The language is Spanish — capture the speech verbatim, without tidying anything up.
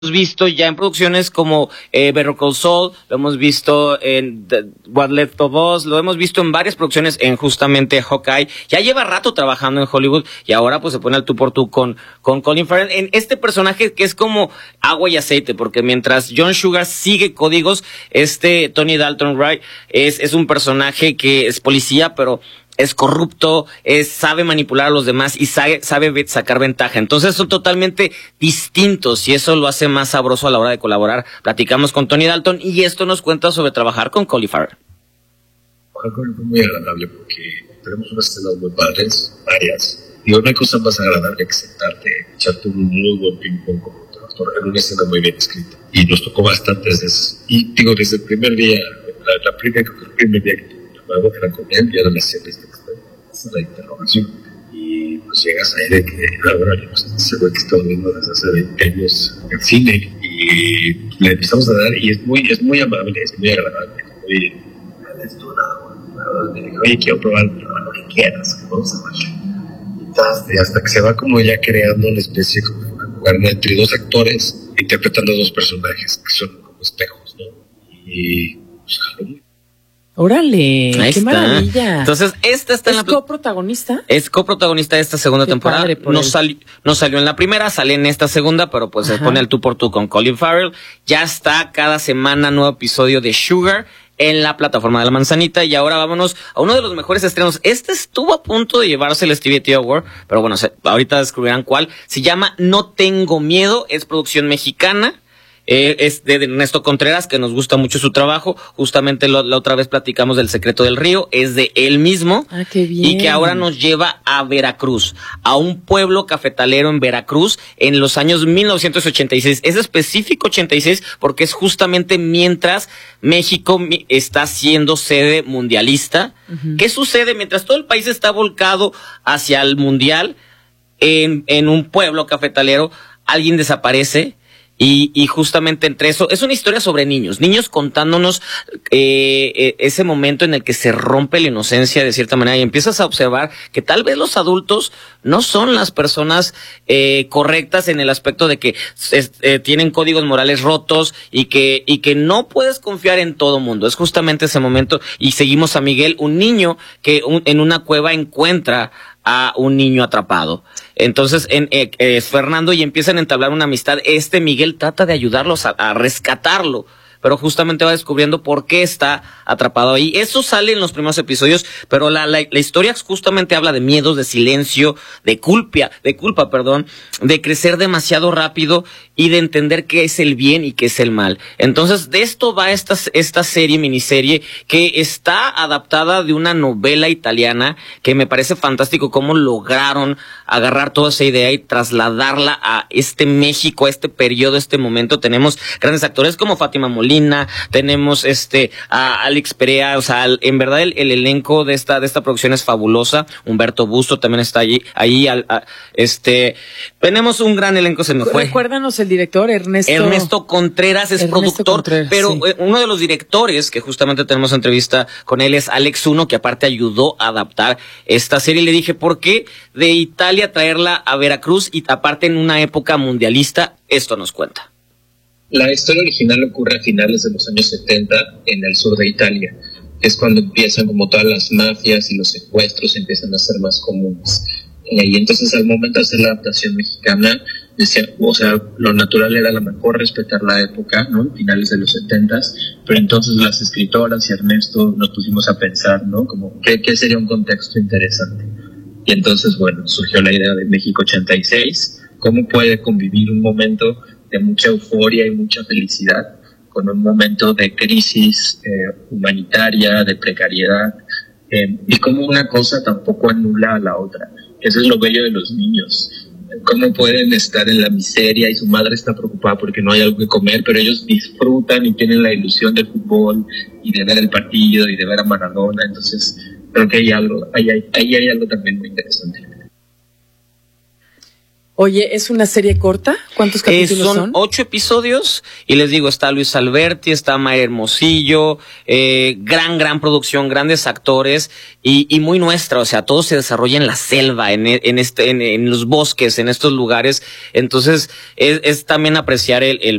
visto ya en producciones como eh, Better Call Saul, lo hemos visto en The, What Left of Us, lo hemos visto en varias producciones, en justamente Hawkeye. Ya lleva rato trabajando en Hollywood y ahora pues se pone al tú por tú con, con Colin Farrell en este personaje que es como agua y aceite, porque mientras John Sugar sigue códigos, este Tony Dalton Wright es, es un personaje que es policía, pero es corrupto, es, sabe manipular a los demás y sabe, sabe sacar ventaja. Entonces son totalmente distintos y eso lo hace más sabroso a la hora de colaborar. Platicamos con Tony Dalton y esto nos cuenta sobre trabajar con Colin Farrell. Fue muy agradable porque tenemos unas escenas muy padres, varias. Digo, no hay cosa más agradable que sentarte, echarte un muy buen ping-pong como otro actor, en una escena muy bien escrita. Y nos tocó bastantes veces. Y digo, desde el primer día, la, la primera, el primer día que tuve que era con él, ya era la escena de la interrogación. Y pues llegas ahí de que ahora se ve que estamos viendo desde hace veinte años el cine y le empezamos a dar, y es muy, es muy amable, es muy agradable, es muy le digo, oye, quiero probar lo que quieras, vamos a ver. Y hasta que se va como ya creando una especie como una jugar entre dos actores interpretando dos personajes que son como espejos, ¿no? Y pues jaló muy. ¡Órale! Ahí ¡Qué está. maravilla! Entonces, esta está ¿Es en la... coprotagonista? Es coprotagonista de esta segunda Qué temporada. No, sali... no salió en la primera, sale en esta segunda, pero pues Ajá. se pone al tú por tú con Colin Farrell. Ya está cada semana nuevo episodio de Sugar en la plataforma de La Manzanita. Y ahora vámonos a uno de los mejores estrenos. Este estuvo a punto de llevarse el Stevie T Award, pero bueno, se... ahorita descubrirán cuál. Se llama No Tengo Miedo, es producción mexicana. Eh, es de Ernesto Contreras, que nos gusta mucho su trabajo. Justamente lo, la otra vez platicamos del Secreto del Río, es de él mismo. Ah, qué bien. Y que ahora nos lleva a Veracruz, a un pueblo cafetalero en Veracruz en los años mil novecientos ochenta y seis. Es específico ochenta y seis porque es justamente mientras México está siendo sede mundialista. Uh-huh. ¿Qué sucede? Mientras todo el país está volcado hacia el mundial, en, en un pueblo cafetalero, alguien desaparece. Y, y justamente entre eso, es una historia sobre niños, niños contándonos eh, ese momento en el que se rompe la inocencia de cierta manera y empiezas a observar que tal vez los adultos no son las personas eh, correctas en el aspecto de que eh, tienen códigos morales rotos y que, y que no puedes confiar en todo mundo. Es justamente ese momento y seguimos a Miguel, un niño que un, en una cueva encuentra a un niño atrapado. Entonces en, eh, es Fernando y empiezan a entablar una amistad. Este Miguel trata de ayudarlos a, a rescatarlo, pero justamente va descubriendo por qué está atrapado ahí. Eso sale en los primeros episodios, pero la, la, la historia justamente habla de miedos, de silencio, de culpa, de culpa, perdón, de crecer demasiado rápido y de entender qué es el bien y qué es el mal. Entonces, de esto va esta, esta serie, miniserie, que está adaptada de una novela italiana, que me parece fantástico cómo lograron agarrar toda esa idea y trasladarla a este México, a este periodo, a este momento. Tenemos grandes actores como Fátima Molina, tenemos este a Alex Perea, o sea, en verdad el, el elenco de esta de esta producción es fabulosa. Humberto Busto también está allí, ahí al, a, este tenemos un gran elenco, se me fue. Recuérdanos el director, Ernesto. Ernesto Contreras es Ernesto productor, Contreras, pero sí. eh, uno de los directores que justamente tenemos entrevista con él es Alex Uno, que aparte ayudó a adaptar esta serie. Y le dije, ¿por qué de Italia traerla a Veracruz y aparte en una época mundialista? Esto nos cuenta. La historia original ocurre a finales de los años setenta en el sur de Italia. Es cuando empiezan como todas las mafias y los secuestros empiezan a ser más comunes. Eh, y entonces al momento de hacer la adaptación mexicana, decía, o sea, lo natural era a lo mejor respetar la época, ¿no? Finales de los setentas, pero entonces las escritoras y Ernesto nos pusimos a pensar, ¿no? Como, ¿qué, qué sería un contexto interesante? Y entonces, bueno, surgió la idea de México ochenta y seis, cómo puede convivir un momento de mucha euforia y mucha felicidad con un momento de crisis eh, humanitaria, de precariedad, eh, y cómo una cosa tampoco anula a la otra. Eso es lo bello de los niños. Cómo pueden estar en la miseria y su madre está preocupada porque no hay algo que comer, pero ellos disfrutan y tienen la ilusión del fútbol y de ver el partido y de ver a Maradona. Entonces creo que hay algo, ahí hay, ahí hay algo también muy interesante. Oye, ¿es una serie corta? ¿Cuántos Eh, capítulos son, son? ocho episodios y les digo, está Luis Alberti, está Maya Hermosillo, eh, gran, gran producción, grandes actores y, y muy nuestra, o sea, todo se desarrolla en la selva, en, en este, en, en los bosques, en estos lugares, entonces es, es también apreciar el, el